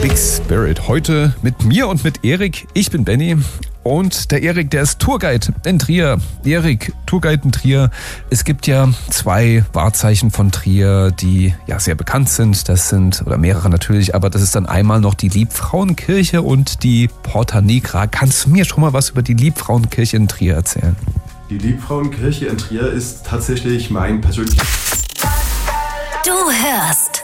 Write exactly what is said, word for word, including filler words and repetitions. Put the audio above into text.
Big Spirit. Heute mit mir und mit Erik. Ich bin Benny und der Erik, der ist Tourguide in Trier. Erik, Tourguide in Trier. Es gibt ja zwei Wahrzeichen von Trier, die ja sehr bekannt sind. Das sind, oder mehrere natürlich, aber das ist dann einmal noch die Liebfrauenkirche und die Porta Nigra. Kannst du mir schon mal was über die Liebfrauenkirche in Trier erzählen? Die Liebfrauenkirche in Trier ist tatsächlich mein persönlicher... Du hörst